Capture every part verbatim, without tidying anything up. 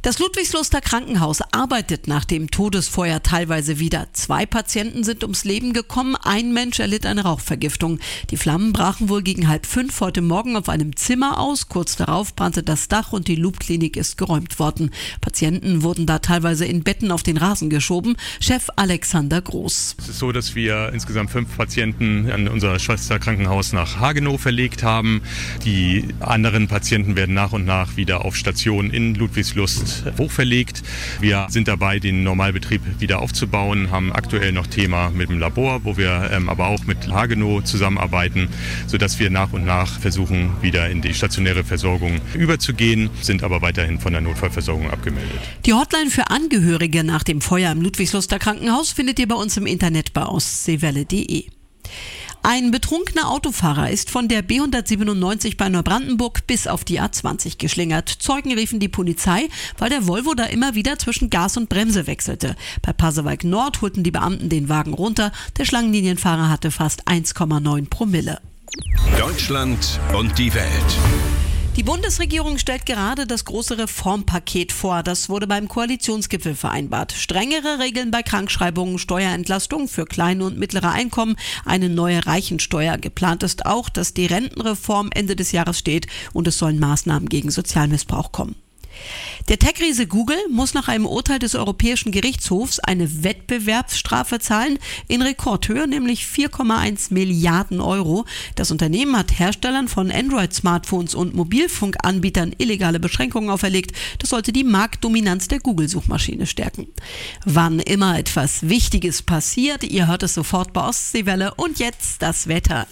Das Ludwigsluster Krankenhaus arbeitet nach dem Todesfeuer teilweise wieder. Zwei Patienten sind ums Leben gekommen, ein Mensch erlitt eine Rauchvergiftung. Die Flammen brachen wohl gegen halb fünf heute Morgen auf einem Zimmer aus. Kurz darauf brannte das Dach und die Loop-Klinik ist geräumt worden. Patienten wurden da teilweise in Betten auf den Rasen geschoben. Chef Alexander Groß. Es ist so, dass wir insgesamt fünf Patienten an unser Schwesterkrankenhaus nach Hagenow verlegt haben. Die anderen Patienten werden nach und nach wieder auf Station in Ludwigslust hochverlegt. Wir sind dabei, den Normalbetrieb wieder aufzubauen, haben aktuell noch Thema mit dem Labor, wo wir ähm, aber auch mit Hagenow zusammenarbeiten, sodass wir nach und nach versuchen, wieder in die stationäre Versorgung überzugehen, sind aber weiterhin von der Notfallversorgung abgemeldet. Die Hotline für Angehörige nach dem Feuer im Ludwigsluster Krankenhaus findet ihr bei uns im Internet bei ostseewelle punkt de. Ein betrunkener Autofahrer ist von der B hundertsiebenundneunzig bei Neubrandenburg bis auf die A zwanzig geschlingert. Zeugen riefen die Polizei, weil der Volvo da immer wieder zwischen Gas und Bremse wechselte. Bei Pasewalk Nord holten die Beamten den Wagen runter. Der Schlangenlinienfahrer hatte fast eins Komma neun Promille. Deutschland und die Welt. Die Bundesregierung stellt gerade das große Reformpaket vor. Das wurde beim Koalitionsgipfel vereinbart. Strengere Regeln bei Krankschreibungen, Steuerentlastung für kleine und mittlere Einkommen, eine neue Reichensteuer. Geplant ist auch, dass die Rentenreform Ende des Jahres steht und es sollen Maßnahmen gegen Sozialmissbrauch kommen. Der Tech-Riese Google muss nach einem Urteil des Europäischen Gerichtshofs eine Wettbewerbsstrafe zahlen in Rekordhöhe, nämlich vier Komma eins Milliarden Euro. Das Unternehmen hat Herstellern von Android-Smartphones und Mobilfunkanbietern illegale Beschränkungen auferlegt. Das sollte die Marktdominanz der Google-Suchmaschine stärken. Wann immer etwas Wichtiges passiert, ihr hört es sofort bei Ostseewelle. Und jetzt das Wetter.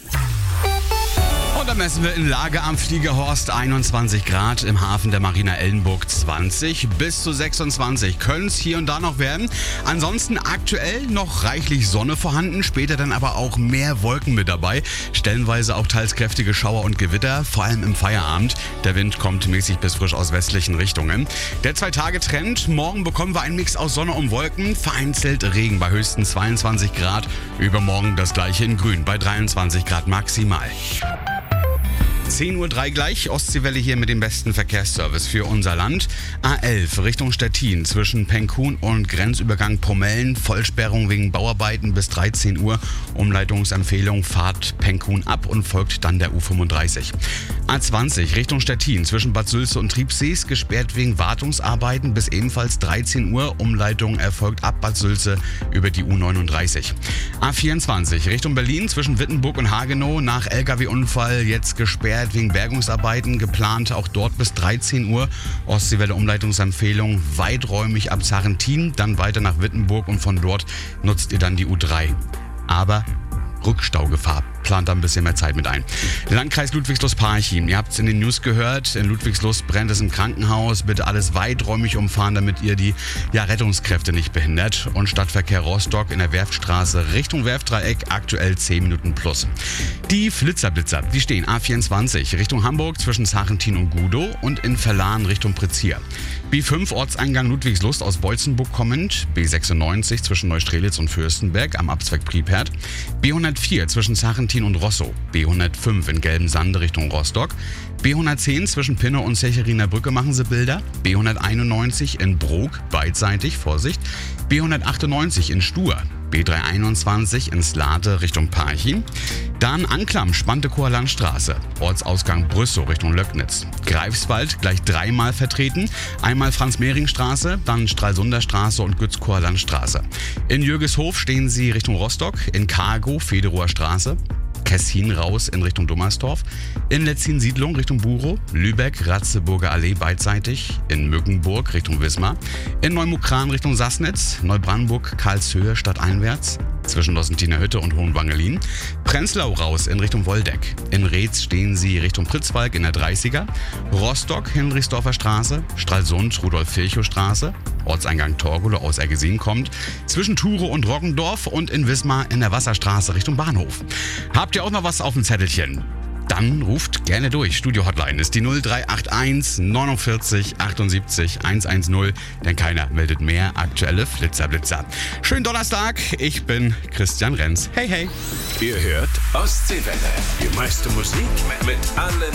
Und dann messen wir in Lage am Fliegerhorst einundzwanzig Grad, im Hafen der Marina Ellenburg zwanzig, bis zu sechsundzwanzig können es hier und da noch werden. Ansonsten aktuell noch reichlich Sonne vorhanden, später dann aber auch mehr Wolken mit dabei. Stellenweise auch teils kräftige Schauer und Gewitter, vor allem im Feierabend. Der Wind kommt mäßig bis frisch aus westlichen Richtungen. Der Zwei-Tage-Trend, morgen bekommen wir einen Mix aus Sonne und Wolken, vereinzelt Regen bei höchstens zweiundzwanzig Grad. Übermorgen das gleiche in Grün bei dreiundzwanzig Grad maximal. zehn Uhr drei gleich, Ostseewelle hier mit dem besten Verkehrsservice für unser Land. A elf Richtung Stettin zwischen Penkhuhn und Grenzübergang Promellen. Vollsperrung wegen Bauarbeiten bis dreizehn Uhr. Umleitungsempfehlung, fahrt Penkhuhn ab und folgt dann der U fünfunddreißig. A zwanzig Richtung Stettin zwischen Bad Sülze und Triebsees gesperrt wegen Wartungsarbeiten bis ebenfalls dreizehn Uhr. Umleitung erfolgt ab Bad Sülze über die U neununddreißig. A vierundzwanzig Richtung Berlin zwischen Wittenburg und Hagenow nach L K W-Unfall jetzt gesperrt wegen Bergungsarbeiten, geplant auch dort bis dreizehn Uhr. Ostseewelle Umleitungsempfehlung weiträumig ab Sarrentin, dann weiter nach Wittenburg und von dort nutzt ihr dann die U drei. Aber Rückstaugefahr. Plant da ein bisschen mehr Zeit mit ein. Landkreis Ludwigslust-Parchim. Ihr habt es in den News gehört. In Ludwigslust brennt es im Krankenhaus. Bitte alles weiträumig umfahren, damit ihr die ja, Rettungskräfte nicht behindert. Und Stadtverkehr Rostock in der Werftstraße Richtung Werftdreieck aktuell zehn Minuten plus. Die Flitzerblitzer, die stehen A vierundzwanzig Richtung Hamburg zwischen Sarrentin und Gudow und in Verlan Richtung Prezier. B fünf Ortseingang Ludwigslust aus Boitzenburg kommend. B sechsundneunzig zwischen Neustrelitz und Fürstenberg am Abzweig Priepert. B hundertvier zwischen Sarrentin und Rosso, B hundertfünf in Gelbensande Richtung Rostock, B hundertzehn zwischen Pinne und Secheriner Brücke machen sie Bilder, B hunderteinundneunzig in Brok, beidseitig, Vorsicht, B hundertachtundneunzig in Stur, B dreihunderteinundzwanzig in Slate Richtung Parchim, dann Anklam, Spantekower Landstraße, Ortsausgang Brüssow Richtung Löcknitz, Greifswald gleich dreimal vertreten, einmal Franz-Mehring-Straße, dann Stralsunder Straße und Gützkower Landstraße. In Jürgeshof stehen sie Richtung Rostock, in Kargow Federower Straße, Kessin raus in Richtung Dummersdorf, in Letzin-Siedlung Richtung Burow, Lübeck, Ratzeburger Allee beidseitig, in Mückenburg Richtung Wismar, in Neumukran Richtung Sassnitz, Neubrandenburg, Karlshöhe stadteinwärts, zwischen Lossentiner Hütte und Hohenwangelin, Prenzlau raus in Richtung Woldeck, in Reetz stehen sie Richtung Pritzwalk in der dreißiger, Rostock, Hinrichsdorfer Straße, Stralsund, Rudolf-Virchow-Straße, Ortseingang Torgolo aus Ergesien kommt, zwischen Thure und Roggendorf und in Wismar in der Wasserstraße Richtung Bahnhof. Habt ihr auch noch was auf dem Zettelchen? Dann ruft gerne durch. Studio-Hotline ist die null drei acht eins neunundvierzig achtundsiebzig hundertzehn, denn keiner meldet mehr aktuelle Flitzerblitzer. Schönen Donnerstag, ich bin Christian Renz. Hey, hey. Ihr hört Ostseewelle. Die meiste Musik mit allen